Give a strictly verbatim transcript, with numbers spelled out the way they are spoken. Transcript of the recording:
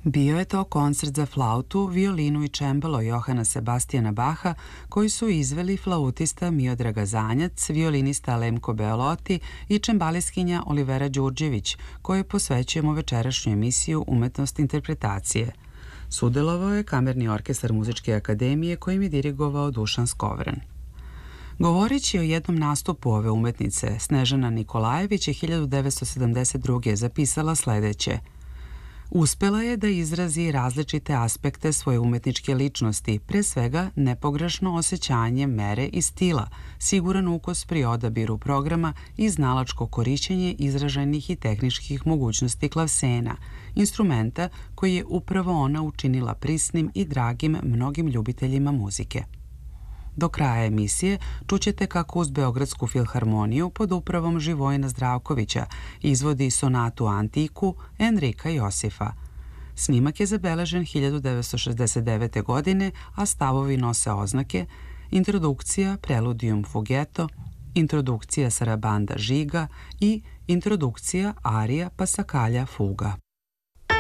Bio je to koncert za flautu, violinu i čembalo Johana Sebastijana Baha, koji su izveli flautista Miodrag Zanjac, violinista Lemko Beoloti i čembaliskinja Olivera Đurđević, kojoj posvećujemo večerašnju emisiju Umetnost interpretacije. Sudelovao je Kamerni orkestar Muzičke akademije kojim je dirigovao Dušan Skovran. Govoreći o jednom nastupu ove umetnice, Snežana Nikolajević je hiljadu devetsto sedamdeset druge zapisala sledeće: uspela je da izrazi različite aspekte svoje umetničke ličnosti, pre svega nepogrešno osjećanje mere i stila, siguran ukus pri odabiru programa i znalačko korišćenje izraženih i tehničkih mogućnosti klavsena, instrumenta koji je upravo ona učinila prisnim i dragim mnogim ljubiteljima muzike. Do kraja emisije čućete kako uz Beogradsku filharmoniju pod upravom Živojina Zdravkovića izvodi sonatu Antiku Enrika Josifa. Snimak je zabeležen hiljadu devetsto šezdeset devete. godine, a stavovi nose oznake Introdukcija Preludium Fugeto, Introdukcija Sarabanda Žiga i Introdukcija Arija Pasakalja Fuga.